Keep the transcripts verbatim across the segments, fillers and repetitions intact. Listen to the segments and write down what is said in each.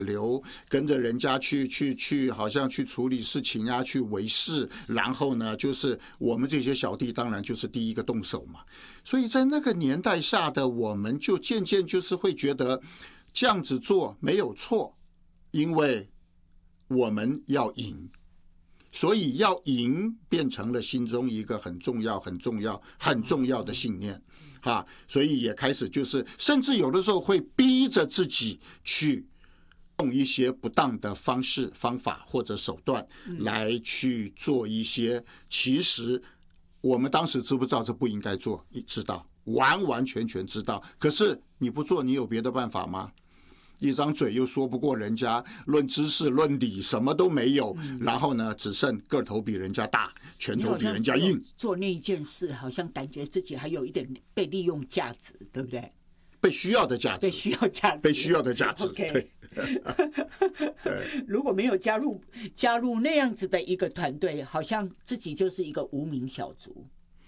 流，跟着人家去去去，好像去处理事情啊，去维事，然后呢，就是我们这些小弟当然就是第一个动手嘛。所以在那个年代下的我们，就渐渐就是会觉得这样子做没有错，因为我们要赢，所以要赢变成了心中一个很重要、很重要、很重要的信念。哈，所以也开始就是，甚至有的时候会逼着自己去用一些不当的方式、方法或者手段来去做一些，其实我们当时知不知道这不应该做？你知道，完完全全知道。可是你不做，你有别的办法吗？一张嘴又说不过人家，论知识论理什么都没有，然后呢，只剩个头比人家大，拳头比人家硬。 做那一件事，好像感觉自己还有一点被利用价值，对不对？ 被需要的价值， 被需要价值， 被需要的价值。 Okay. 对， 如果没有加入加入那样子的一个团队，好像自己就是一个无名小卒，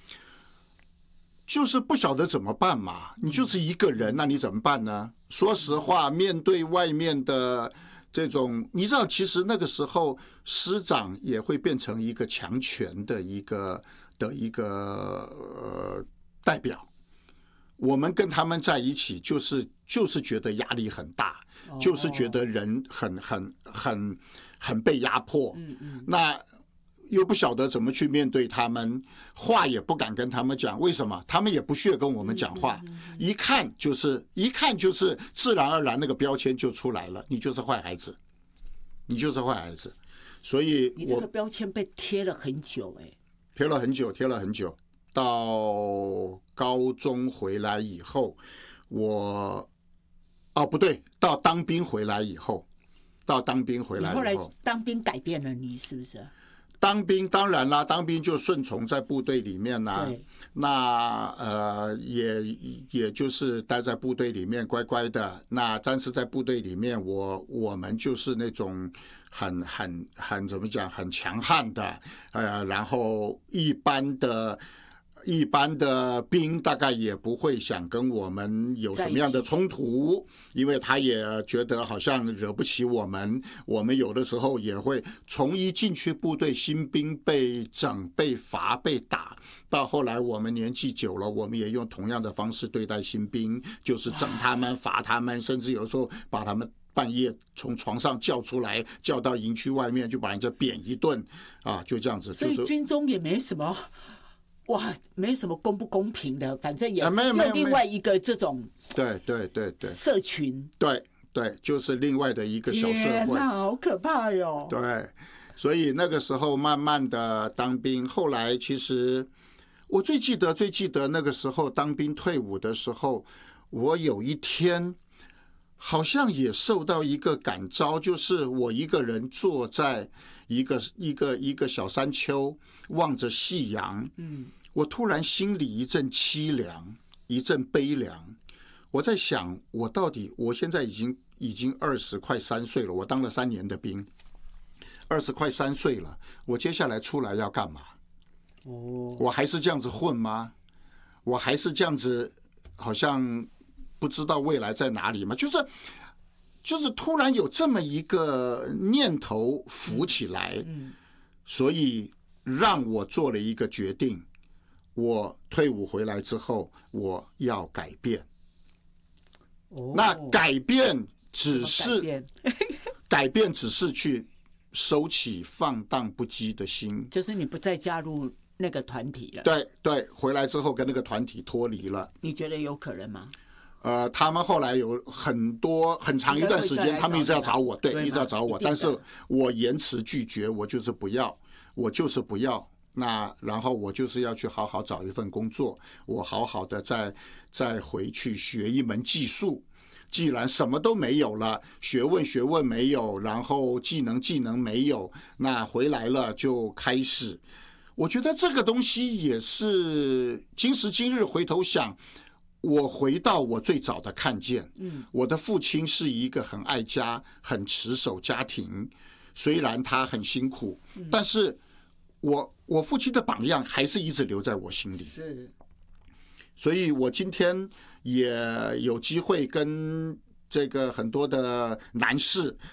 就是不晓得怎么办嘛。你就是一个人，那你怎么办呢？说实话，面对外面的这种，你知道，其实那个时候师长也会变成一个强权的一个的一个呃代表。我们跟他们在一起，就是就是觉得压力很大，就是觉得人很很很很被压迫。那又不晓得怎么去面对他们，话也不敢跟他们讲。为什么？他们也不屑跟我们讲话，一看就是一看就是自然而然那个标签就出来了，你就是坏孩子，你就是坏孩子。所以你这个标签被贴了很久，哎， 贴了很久，贴了很久。到高中回来以后，我哦不对，到当兵回来以后，到当兵回来以后， 你后来当兵改变了你是不是？ 当兵当然啦，当兵就顺从在部队里面啦。那呃也也就是待在部队里面乖乖的。那但是在部队里面，我我们就是那种很很很怎么讲，很强悍的，呃，然后一般的。一般的兵大概也不会想跟我们有什么样的冲突，因为他也觉得好像惹不起我们。我们有的时候也会从一进去部队，新兵被整、被罚、被打，到后来我们年纪久了，我们也用同样的方式对待新兵，就是整他们、罚他们，甚至有时候把他们半夜从床上叫出来，叫到营区外面，就把人家扁一顿啊，就这样子。 所以军中也没什么。哇，没什么公不公平的，反正也是又另外一个这种对对对对社群， 对对，就是另外的一个小社会。 天哪，好可怕哟！ 对，所以那个时候慢慢的当兵，后来其实我最记得最记得那个时候当兵退伍的时候，我有一天好像也受到一个感召，就是我一个人坐在一个一个一个小山丘，望着夕阳，嗯，我突然心里一阵凄凉，一阵悲凉。我在想，我到底，我现在已经已经二十快三岁了，我当了三年的兵，二十快三岁了，我接下来出来要干嘛？哦，我还是这样子混吗？我还是这样子，好像不知道未来在哪里吗？就是。就是突然有这么一个念头浮起来，所以让我做了一个决定。我退伍回来之后，我要改变。那改变只是改变，只是去收起放荡不羁的心。 就是你不再加入那个团体了。 对对，回来之后跟那个团体脱离了。 你觉得有可能吗？ 呃，他们后来有很多很长一段时间，他们一直要找我，对，一直要找我，但是我严词拒绝，我就是不要，我就是不要。那然后我就是要去好好找一份工作，我好好的再再回去学一门技术。既然什么都没有了，学问学问没有，然后技能技能没有，那回来了就开始。我觉得这个东西也是今时今日回头想。我回到我最早的看见，我的父亲是一个很爱家、很持守家庭，虽然他很辛苦，但是我我父亲的榜样还是一直留在我心里。是，所以我今天也有机会跟这个很多的男士